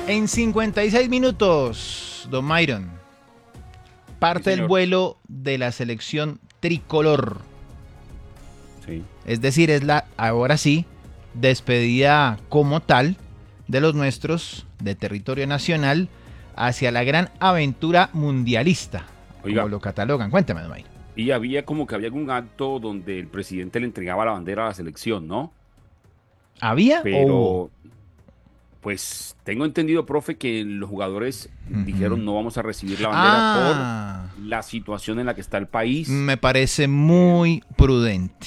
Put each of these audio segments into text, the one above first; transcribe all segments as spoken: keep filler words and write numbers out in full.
En cincuenta y seis minutos, don Myron, parte Sí, el vuelo de la selección tricolor. Sí. Es decir, es la, ahora sí, despedida como tal de los nuestros de territorio nacional hacia la gran aventura mundialista, Oiga, como lo catalogan. Cuéntame, don Myron. y había como que había algún acto donde el presidente le entregaba la bandera a la selección, ¿no? ¿Había o hubo? Pero, pues, tengo entendido, profe, que los jugadores Ujú. dijeron no vamos a recibir la bandera por Ah, la situación en la que está el país. me parece Eh, muy prudente,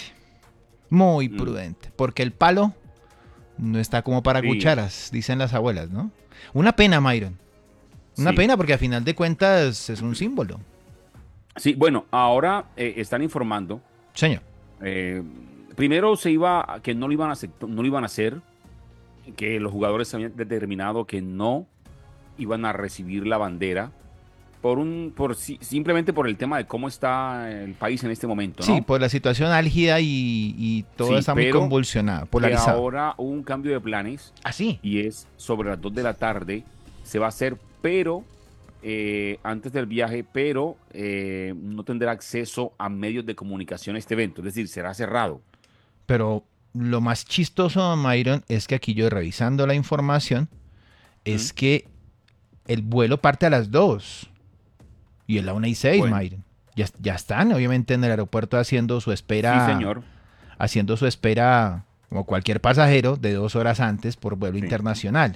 muy mm, prudente, porque el palo no está como para sí, cucharas, dicen las abuelas, ¿no? Una pena, Myron. Una sí. pena porque a final de cuentas es un símbolo. Sí, bueno, ahora eh, están informando. Señor. eh, Primero se iba a que no lo iban a hacer, no lo iban a hacer, que los jugadores habían determinado que no iban a recibir la bandera por un, por si- simplemente por el tema de cómo está el país en este momento, Sí, ¿no? por la situación álgida y, y todo Sí, está muy pero convulsionado, que polarizado. ahora hubo un cambio de planes ¿Ah, sí? y es sobre las dos de la tarde, se va a hacer, pero eh, antes del viaje, pero eh, no tendrá acceso a medios de comunicación este evento, es decir, será cerrado. Pero lo más chistoso, Myron, es que aquí yo revisando la información, ¿Mm? es que el vuelo parte a las dos y es la una y seis, Bueno, Myron. Ya, ya están, obviamente, en el aeropuerto haciendo su sí, espera, señor. haciendo su espera como cualquier pasajero de dos horas antes por vuelo Sí, internacional.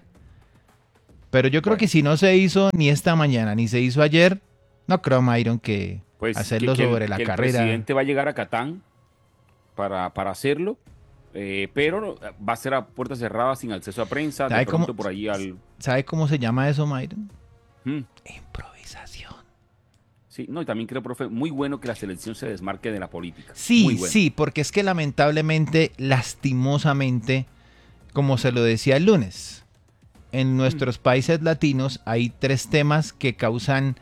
Pero yo creo que bueno. si no se hizo ni esta mañana ni se hizo ayer, no creo, Myron, que Pues que, hacerlo que sobre el, la que el carrera. presidente va a llegar a Catán para, para hacerlo, eh, pero va a ser a puertas cerradas, sin acceso a prensa, de ¿Sabe cómo, pronto por ahí al... ¿Sabe cómo se llama eso, Myron? Mm, Improvisación. sí, no, y también creo, profe, muy bueno que la selección se desmarque de la política. Muy Sí, bueno. sí, porque es que lamentablemente, lastimosamente, como se lo decía el lunes, en Mm, nuestros países latinos hay tres temas que causan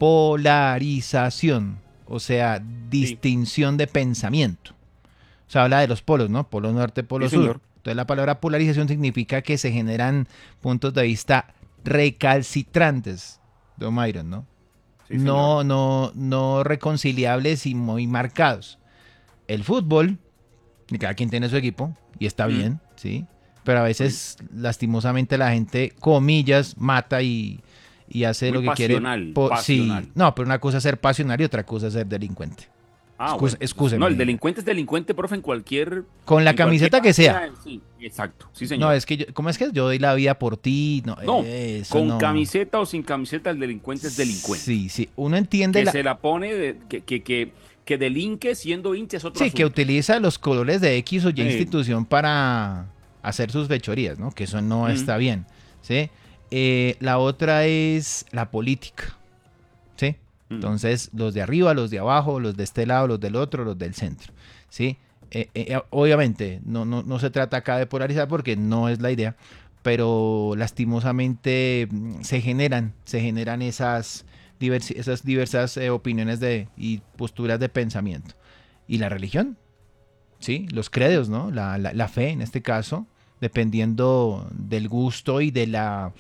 polarización, o sea, sí, distinción de pensamiento. Se habla de los polos, ¿no? Polo norte, sí, polo sur. señor. Entonces la palabra polarización significa que se generan puntos de vista recalcitrantes, don Myron, ¿no? Sí, señor. No, no, no reconciliables y muy marcados. El fútbol, y cada quien tiene su equipo, y está Mm, bien, ¿sí? Pero a sí. veces, lastimosamente, la gente, comillas, mata y, y hace Muy lo que quiere. pasional, Po- sí, pasional. no, pero una cosa es ser pasional y otra cosa es ser delincuente. Ah, Excuse- bueno. Entonces, no, el excúseme. delincuente es delincuente, profe, en cualquier, Con la en cualquier camiseta que sea. área. Sí, exacto. Sí, No, señor. es que yo, ¿cómo es que es? Yo doy la vida por ti. No, No, eso con no. camiseta o sin camiseta, el delincuente es delincuente. Sí, sí. Uno entiende Que la. se la pone, de- que, que, que, que delinque siendo hincha es otro Sí, que asunto. utiliza los colores de X o Y Eh, institución para hacer sus fechorías, ¿no? Que eso no mm, está bien. ¿Sí? Eh, la otra es la política. ¿Sí? mm, Entonces, los de arriba, los de abajo, los de este lado, los del otro, los del centro. ¿Sí? Eh, eh, obviamente, no, no, no se trata acá de polarizar porque no es la idea, pero lastimosamente mm, se generan, se generan esas, diversi- esas diversas eh, opiniones de, y posturas de pensamiento. ¿Y la religión? ¿Sí? Los credos, ¿no? La, la, la fe, en este caso, dependiendo del gusto y de la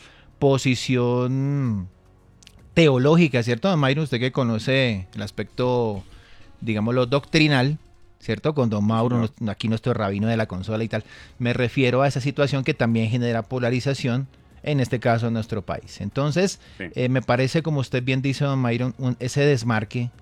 posición teológica, ¿cierto, don Mayro? Usted que conoce el aspecto, digámoslo, doctrinal, ¿cierto? Con don sí, Mauro, señor. aquí nuestro rabino de la consola y tal. Me refiero a esa situación que también genera polarización, en este caso en nuestro país. Entonces, Sí. eh, me parece, como usted bien dice, don Mayron, un, ese desmarque,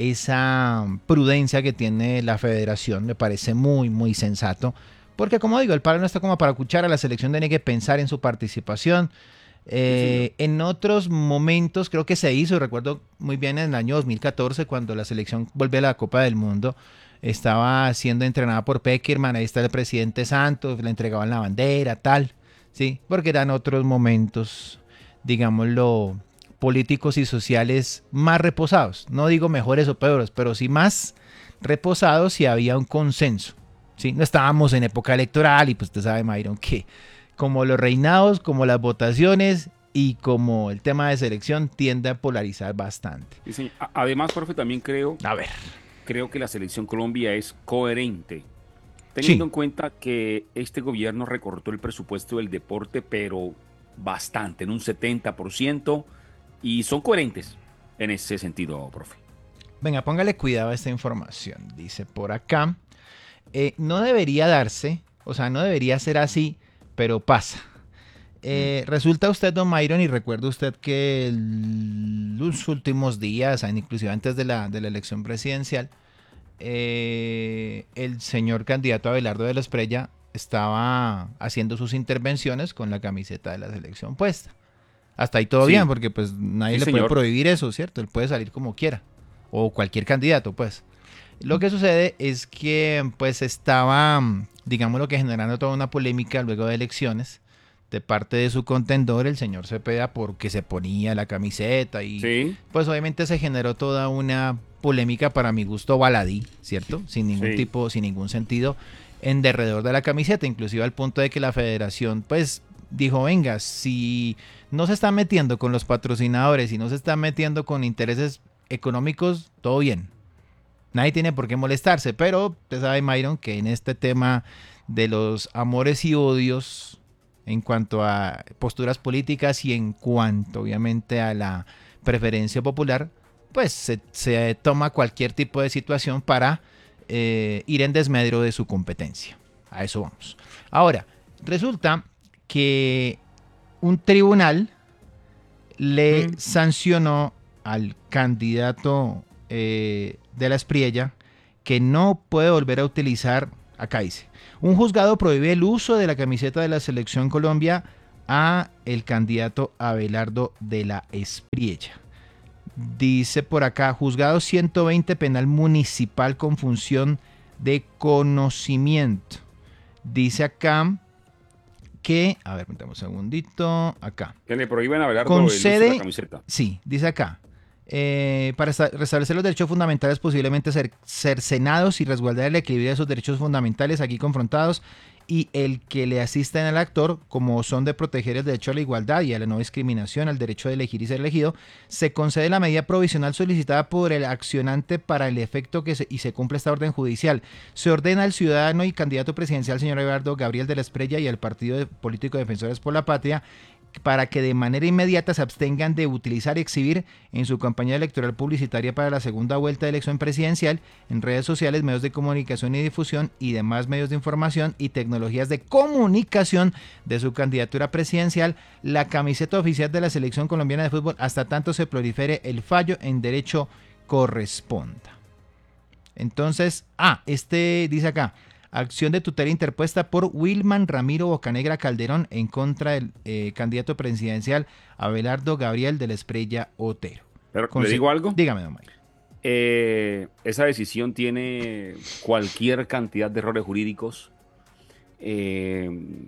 esa prudencia que tiene la federación, me parece muy, muy sensato. Porque como digo, el palo no está como para escuchar a la selección, tiene que pensar en su participación. Sí, señor. Eh, en otros momentos creo que se hizo, recuerdo muy bien en el año dos mil catorce cuando la selección vuelve a la Copa del Mundo, estaba siendo entrenada por Peckerman, ahí está el presidente Santos, le entregaban la bandera, tal, sí, porque eran otros momentos, digámoslo, políticos y sociales más reposados, no digo mejores o peores, pero sí más reposados y había un consenso, sí, no estábamos en época electoral y pues usted sabe, Myron, que como los reinados, como las votaciones y como el tema de selección tiende a polarizar bastante. Sí, señor. A- Además, profe, también creo, A ver. creo que la selección Colombia es coherente, teniendo Sí. en cuenta que este gobierno recortó el presupuesto del deporte, pero bastante, en un setenta por ciento, y son coherentes en ese sentido, profe. Venga, póngale cuidado a esta información. Dice por acá, eh, no debería darse, o sea, no debería ser así, pero pasa. Eh, resulta usted, don Myron, y recuerda usted que el, los últimos días, inclusive antes de la, de la elección presidencial, eh, el señor candidato Abelardo de la Espriella estaba haciendo sus intervenciones con la camiseta de la selección puesta. Hasta ahí todo Sí, bien, porque pues nadie sí, le puede señor. prohibir eso, ¿cierto? Él puede salir como quiera, o cualquier candidato, pues. Lo que sucede es que pues estaba, digamos, lo que generando toda una polémica luego de elecciones de parte de su contendor, el señor Cepeda, porque se ponía la camiseta y Sí, pues obviamente se generó toda una polémica para mi gusto baladí, ¿cierto? Sin ningún sí. tipo, sin ningún sentido en derredor de la camiseta, inclusive al punto de que la federación pues dijo, venga, si no se está metiendo con los patrocinadores y no se está metiendo con intereses económicos, todo bien. Nadie tiene por qué molestarse, pero usted sabe, Myron, que en este tema de los amores y odios en cuanto a posturas políticas y en cuanto obviamente a la preferencia popular, pues se, se toma cualquier tipo de situación para eh, ir en desmedro de su competencia. A eso vamos. Ahora, resulta que un tribunal le Mm. sancionó al candidato eh, de la Espriella que no puede volver a utilizar, acá dice, un juzgado prohíbe el uso de la camiseta de la Selección Colombia a el candidato Abelardo de la Espriella. Dice por acá, juzgado ciento veinte penal municipal con función de conocimiento. Dice acá que, a ver, un segundito, acá. Que le prohíben a Abelardo el uso de la Concede, camiseta. sí, dice acá, eh, para restablecer los derechos fundamentales posiblemente ser cercenados y resguardar el equilibrio de esos derechos fundamentales aquí confrontados y el que le asisten al actor, como son de proteger el derecho a la igualdad y a la no discriminación, al derecho de elegir y ser elegido, se concede la medida provisional solicitada por el accionante para el efecto que se, y se cumple esta orden judicial. Se ordena al ciudadano y candidato presidencial, señor Abelardo Gabriel de la Espriella, y al Partido Político Defensores por la Patria, para que de manera inmediata se abstengan de utilizar y exhibir en su campaña electoral publicitaria para la segunda vuelta de elección presidencial en redes sociales, medios de comunicación y difusión y demás medios de información y tecnologías de comunicación de su candidatura presidencial la camiseta oficial de la Selección Colombiana de Fútbol hasta tanto se prolifere el fallo en derecho corresponda. Entonces, ah, este dice acá, acción de tutela interpuesta por Wilman Ramiro Bocanegra Calderón en contra del eh, candidato presidencial Abelardo Gabriel de la Espriella Otero. Pero, Conse- ¿le digo algo? Dígame, don Mario. Eh, esa decisión tiene cualquier cantidad de errores jurídicos. Eh,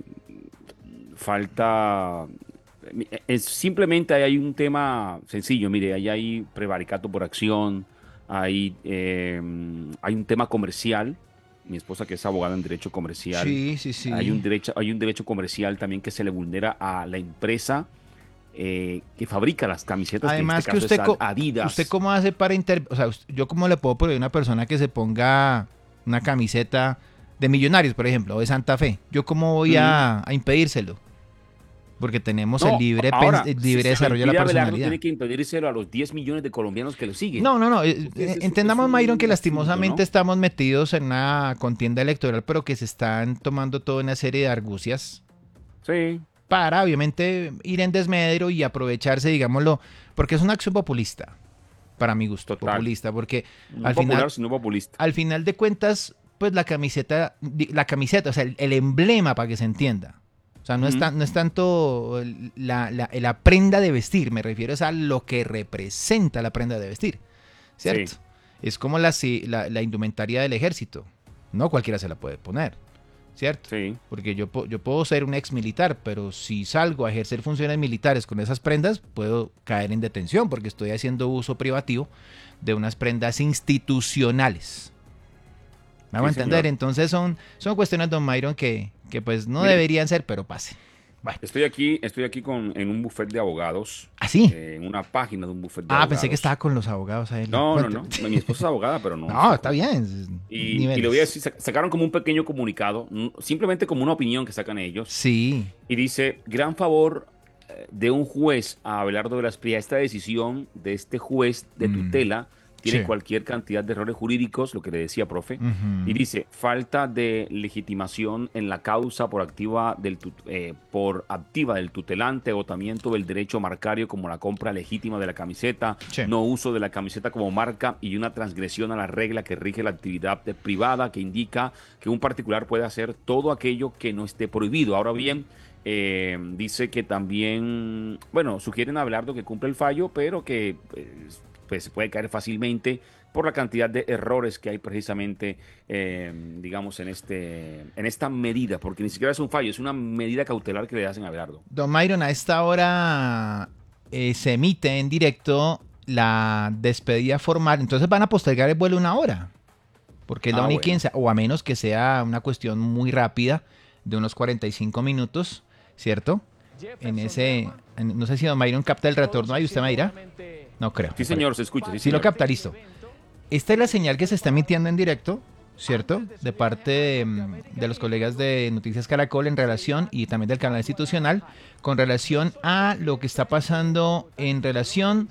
falta... Es, simplemente ahí hay un tema sencillo. Mire, ahí hay prevaricato por acción, hay, eh, hay un tema comercial. Mi esposa, que es abogada en derecho comercial, Sí, sí, sí. hay un derecho, hay un derecho comercial también que se le vulnera a la empresa eh, que fabrica las camisetas, Además que en que este usted, caso co- es Adidas. usted cómo hace para inter... O sea, us- yo cómo le puedo prohibir a una persona que se ponga una camiseta de Millonarios, por ejemplo, o de Santa Fe. Yo cómo voy Ujú. a, a impedírselo. Porque tenemos el No, libre, ahora, pens- el si libre se lo desarrollo de la impide a Abelardo, personalidad. tiene que impedírselo a los diez millones de colombianos que lo siguen. No, no, no. eh, Es que es- eh, es- Entendamos, es Myron, que un absurdo, lastimosamente ¿no? estamos metidos en una contienda electoral, pero que se están tomando toda una serie de argucias Sí, para, obviamente, ir en desmedro y aprovecharse, digámoslo, porque es una acción populista, para mi gusto, total. populista, porque No al popular, final, sino populista. al final de cuentas, pues la camiseta, di- la camiseta, o sea, el, el emblema, para que se entienda. O sea, no, es, Ujú. tan- no es tanto el- la, la- la prenda de vestir, me refiero es a lo que representa la prenda de vestir, ¿cierto? Sí. Es como la, si- la, la indumentaria del ejército, no cualquiera se la puede poner, ¿cierto? Sí. Porque yo, po- yo puedo ser un ex militar, pero si salgo a ejercer funciones militares con esas prendas, puedo caer en detención porque estoy haciendo uso privativo de unas prendas institucionales. ¿Me hago Sí, entender? señor. Entonces son, son cuestiones, don Myron, que, que pues no Mire, deberían ser, pero pasen. Bueno, estoy aquí, estoy aquí con, en un buffet de abogados, ¿así? eh, en una página de un buffet de Ah, abogados. pensé que estaba con los abogados ahí. No, no, Cuente. no. Mi esposa es abogada, pero no. No, está bien. Y, y Niveles. le voy a decir, sac- sacaron como un pequeño comunicado, mm, simplemente como una opinión que sacan ellos, Sí. y dice, gran favor de un juez a Abelardo de las Prías, esta decisión de este juez de Mm, tutela tiene sí. cualquier cantidad de errores jurídicos, lo que le decía, profe, y Ujú. dice, falta de legitimación en la causa por activa del, tut- eh, por activa del tutelante, agotamiento del derecho marcario como la compra legítima de la camiseta, Sí. no uso de la camiseta como marca y una transgresión a la regla que rige la actividad de- privada que indica que un particular puede hacer todo aquello que no esté prohibido. Ahora bien, eh, dice que también, bueno, sugieren a Abelardo que cumple el fallo, pero que pues, pues puede caer fácilmente por la cantidad de errores que hay precisamente, eh, digamos, en, este, en esta medida, porque ni siquiera es un fallo, es una medida cautelar que le hacen a Abelardo. Don Myron, a esta hora eh, se emite en directo la despedida formal. Entonces van a postergar el vuelo una hora. Porque es la Ah, única, bueno. insa- o a menos que sea una cuestión muy rápida, de unos cuarenta y cinco minutos, ¿cierto? En ese, en- no sé si Don Myron capta el retorno ahí, ¿usted me dirá? No creo, Sí, me parece. señor, se escucha, sí, Sí lo señor. capta, listo. Esta es la señal que se está emitiendo en directo, ¿cierto? De parte de, mm, de los colegas de Noticias Caracol en relación, y también del canal institucional, con relación a lo que está pasando en relación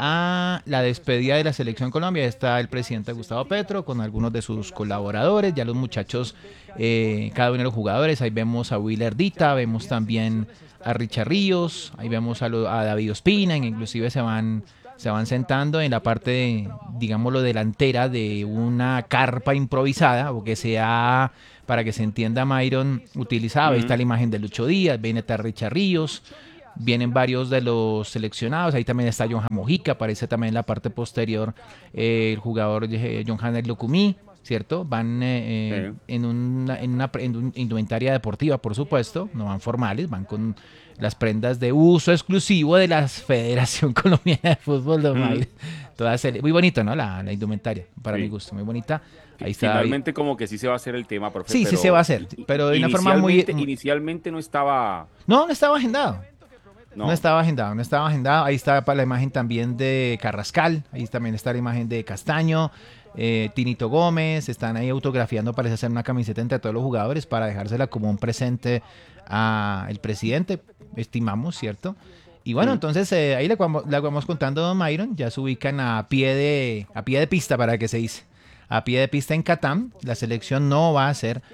a la despedida de la Selección Colombia. Está el presidente Gustavo Petro con algunos de sus colaboradores, ya los muchachos, eh, cada uno de los jugadores. Ahí vemos a Will Erdita, vemos también a Richard Ríos, ahí vemos a, lo- a David Ospina, inclusive se van se van sentando en la parte, digámoslo, delantera de una carpa improvisada, o que sea, para que se entienda, Myron, utilizaba. Ahí está Ujú. la imagen de Lucho Díaz, viene está Richard Ríos, vienen varios de los seleccionados, ahí también está Johan Mojica, aparece también en la parte posterior eh, el jugador eh, John Hanner Locumí, ¿cierto? Van eh, eh, Sí. en, una, en una en un- indumentaria deportiva, por supuesto, no van formales, van con las prendas de uso exclusivo de la Federación Colombiana de Fútbol, de Ujú. Mayra. Todas ele- muy bonito, ¿no? La, la indumentaria, para mi Sí. gusto, muy bonita. Fi- Ahí está David. Finalmente como que sí se va a hacer el tema, profe, Sí, sí se va a pero hacer, i- i- pero de una forma muy... inicialmente, muy- inicialmente no estaba, No, no estaba agendado. No no. estaba agendado, no estaba agendado. Ahí está para la imagen también de Carrascal, ahí también está la imagen de Castaño, eh, Tinito Gómez, están ahí autografiando, parece ser una camiseta entre todos los jugadores para dejársela como un presente al presidente, estimamos, ¿cierto? Y bueno, Mm. entonces eh, ahí le vamos, le vamos contando, Don Myron, ya se ubican a pie de, a pie de pista, para que se dice. A pie de pista en Catam, la selección no va a hacer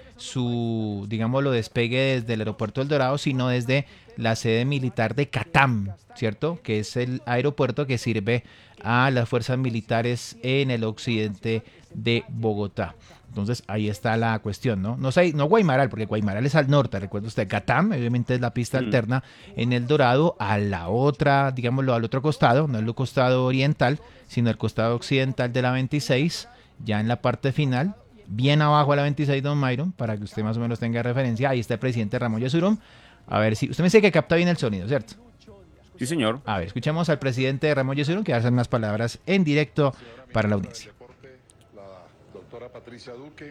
su, digámoslo, despegue desde el aeropuerto del Dorado, sino desde la sede militar de Catam, ¿cierto? Que es el aeropuerto que sirve a las fuerzas militares en el occidente de Bogotá. Entonces ahí está la cuestión, ¿no? No sé, no Guaymaral, porque Guaymaral es al norte, recuerda usted, Catam, obviamente es la pista Mm. alterna en El Dorado, a la otra, digámoslo, al otro costado, no es el costado oriental, sino el costado occidental de la veintiséis, ya en la parte final, bien abajo a la veintiséis, Don Myron, para que usted más o menos tenga referencia. Ahí está el presidente Ramón Yesurún. A ver si. Usted me dice que capta bien el sonido, ¿cierto? Sí, señor. A ver, escuchemos al presidente Ramón Yesurún, que hace unas palabras en directo Señora para la ministra del audiencia. Deporte, la doctora Patricia Duque,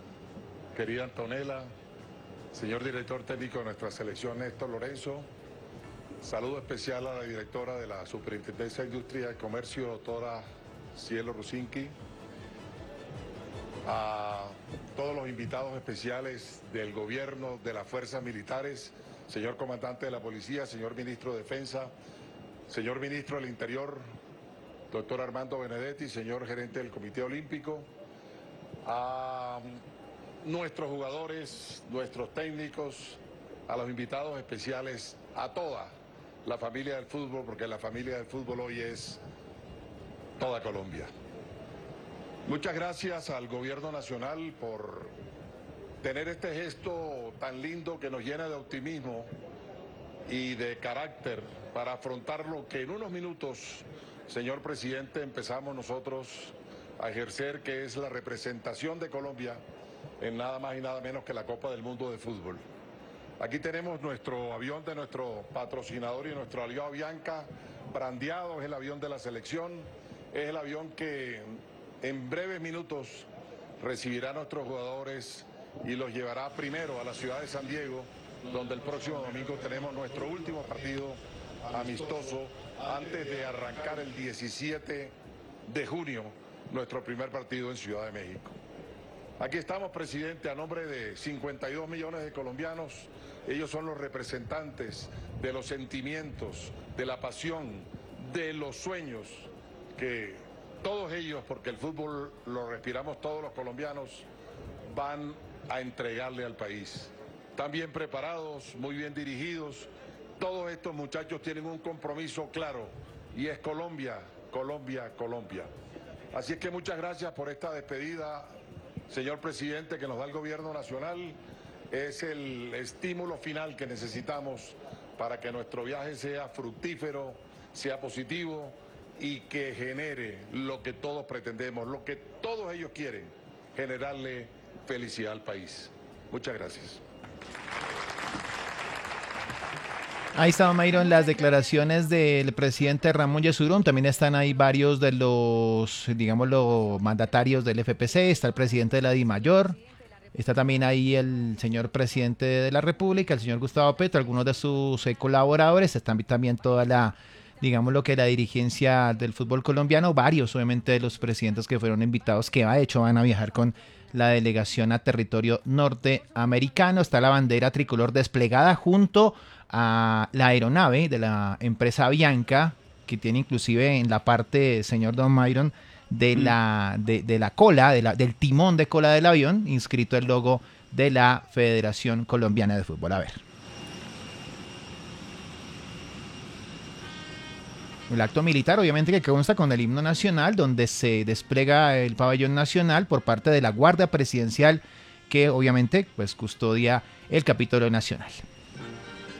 querida Antonella, señor director técnico de nuestra selección Néstor Lorenzo, saludo especial a la directora de la Superintendencia de Industria y Comercio, doctora Cielo Rusinki, a todos los invitados especiales del gobierno, de las fuerzas militares, señor comandante de la policía, señor ministro de Defensa, señor ministro del Interior, doctor Armando Benedetti, señor gerente del Comité Olímpico, a nuestros jugadores, nuestros técnicos, a los invitados especiales, a toda la familia del fútbol, porque la familia del fútbol hoy es toda Colombia. Muchas gracias al gobierno nacional por tener este gesto tan lindo que nos llena de optimismo y de carácter para afrontar lo que en unos minutos, señor presidente, empezamos nosotros a ejercer, que es la representación de Colombia en nada más y nada menos que la Copa del Mundo de Fútbol. Aquí tenemos nuestro avión de nuestro patrocinador y nuestro aliado Avianca, brandeado, es el avión de la selección, es el avión que en breves minutos recibirá a nuestros jugadores y los llevará primero a la ciudad de San Diego, donde el próximo domingo tenemos nuestro último partido amistoso antes de arrancar el diecisiete de junio nuestro primer partido en Ciudad de México. Aquí estamos, presidente, a nombre de cincuenta y dos millones de colombianos. Ellos son los representantes de los sentimientos, de la pasión, de los sueños que todos ellos, porque el fútbol lo respiramos todos los colombianos, van a entregarle al país. Están bien preparados, muy bien dirigidos. Todos estos muchachos tienen un compromiso claro y es Colombia, Colombia, Colombia. Así es que muchas gracias por esta despedida, señor presidente, que nos da el gobierno nacional. Es el estímulo final que necesitamos para que nuestro viaje sea fructífero, sea positivo y que genere lo que todos pretendemos, lo que todos ellos quieren, generarle felicidad al país. Muchas gracias. Ahí estaba, Mayron, las declaraciones del presidente Ramón Yesurún. También están ahí varios de los, digamos, los mandatarios del F P C. Está el presidente de la DIMAYOR. Está también ahí el señor presidente de la República, el señor Gustavo Petro, algunos de sus eh, colaboradores. Están también toda la, digamos, lo que la dirigencia del fútbol colombiano. Varios, obviamente, de los presidentes que fueron invitados, que de hecho van a viajar con la delegación a territorio norteamericano. Está la bandera tricolor desplegada junto a la aeronave de la empresa Avianca, que tiene inclusive en la parte, señor Don Mayron, de la, de, de la cola, de la, del timón de cola del avión, inscrito el logo de la Federación Colombiana de Fútbol. A ver. El acto militar, obviamente, que consta con el himno nacional, donde se despliega el pabellón nacional por parte de la Guardia Presidencial, que obviamente pues custodia el Capitolio Nacional.